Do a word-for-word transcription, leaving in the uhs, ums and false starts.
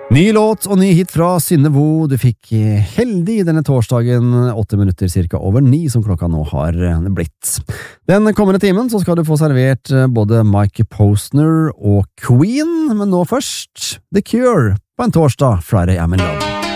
Ny låt og ny hit fra Synne Vo. Du fikk heldig denne torsdagen, åtte minutter cirka over ni, som klokka nå har blitt. Den kommende timen så skal du få servert både Mike Posner og Queen, men nå først The Cure på en torsdag, Friday I'm in Love.